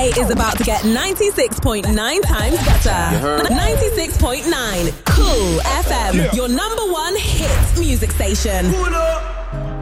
day is about to get 96.9 times better. 96.9 Cool FM, your number one hit music station.